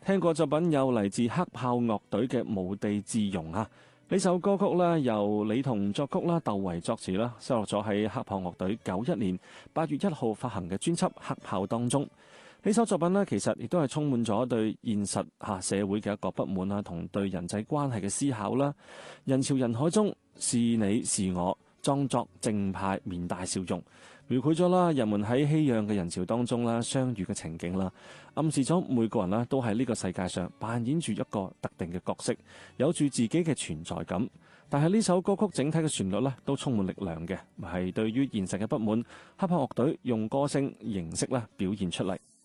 聽過作品有嚟自黑豹樂隊嘅《無地自容》啊，呢首歌曲咧由李彤作曲啦，竇唯作詞啦，收錄咗喺黑豹樂隊91年8月1號發行嘅專輯《黑豹》當中。呢首作品呢，其實亦都係充滿咗對現實社會嘅一個不滿啊，同對人際關係嘅思考啦。人潮人海中，是你是我，裝作正派，面帶笑容，描繪咗啦人們喺熙攘嘅人潮當中啦相遇嘅情景啦，暗示咗每個人啦都喺呢個世界上扮演住一個特定嘅角色，有住自己嘅存在感。但係呢首歌曲整體嘅旋律咧都充滿力量嘅，係對於現實嘅不滿，黑豹樂隊用歌聲形式咧表現出嚟。